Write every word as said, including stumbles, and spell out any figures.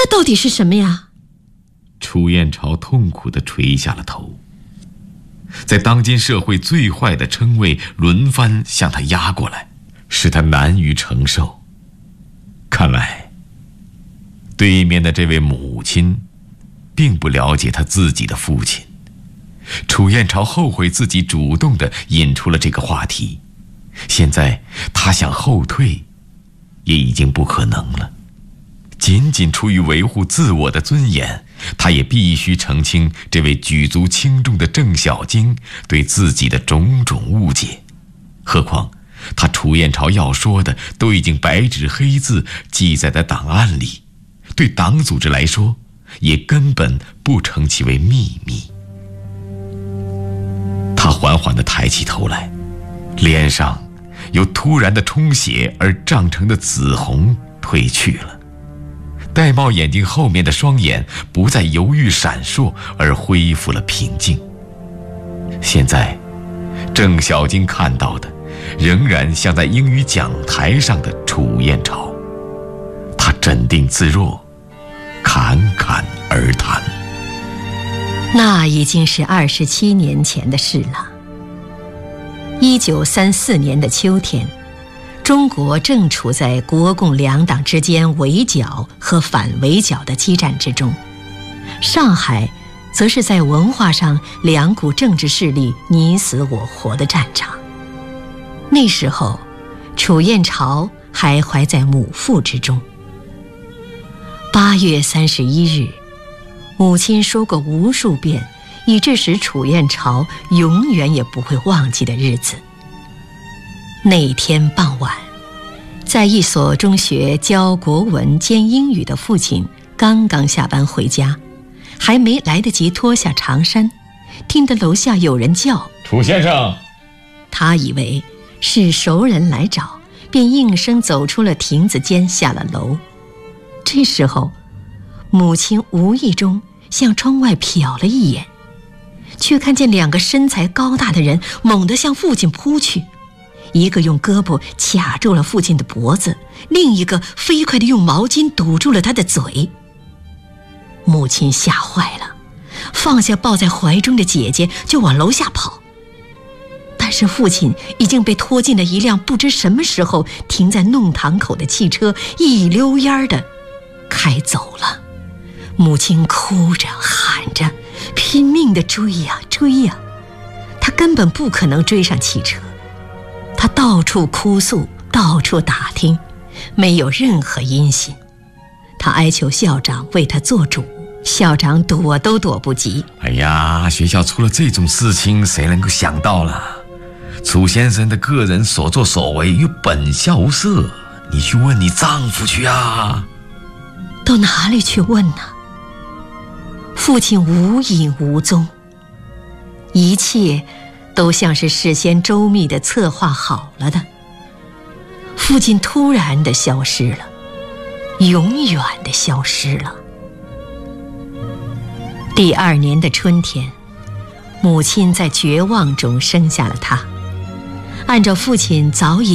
那到底是什么呀？ 楚燕朝痛苦地垂下了头。在当今社会最坏的称谓轮番向他压过来，使他难于承受。看来对面的这位母亲并不了解他自己的父亲。楚燕朝后悔自己主动地引出了这个话题，现在他想后退也已经不可能了。仅仅出于维护自我的尊严，他也必须澄清这位举足轻重的郑小晶对自己的种种误解。何况他楚燕朝要说的都已经白纸黑字记载在档案里，对党组织来说也根本不称其为秘密。他缓缓地抬起头来，脸上由突然的充血而涨成的紫红褪去了，玳瑁眼睛后面的双眼不再犹豫闪烁，而恢复了平静。现在郑小晶看到的仍然像在英语讲台上的楚燕朝，他镇定自若，侃侃而谈。 那已经是二十七年前的事了。一九三四年的秋天，中国正处在国共两党之间围剿和反围剿的激战之中，上海则是在文化上两股政治势力你死我活的战场。那时候，楚燕朝还怀在母腹之中。八月三十一日，母亲说过无数遍，以致使楚燕朝永远也不会忘记的日子。那天傍晚，在一所中学教国文兼英语的父亲刚刚下班回家，还没来得及脱下长衫，听得楼下有人叫：“ 楚先生！” 他以为是熟人来找，便应声走出了亭子间，下了楼。这时候，母亲无意中向窗外瞟了一眼，却看见两个身材高大的人猛地向父亲扑去，一个用胳膊卡住了父亲的脖子，另一个飞快地用毛巾堵住了他的嘴。母亲吓坏了，放下抱在怀中的姐姐就往楼下跑。但是父亲已经被拖进了一辆不知什么时候停在弄堂口的汽车，一溜烟的开走了。母亲哭着喊着，拼命地追呀追呀，她根本不可能追上汽车。她到处哭诉，到处打听，没有任何音信。她哀求校长为她做主，校长躲都躲不及。 哎呀，学校出了这种事情，谁能够想到了？楚先生的个人所作所为与本校无涉，你去问你丈夫去啊。 到哪里去问呢？父亲无影无踪，一切都像是事先周密地策划好了的。父亲突然地消失了，永远地消失了。第二年的春天，母亲在绝望中生下了他。按照父亲早已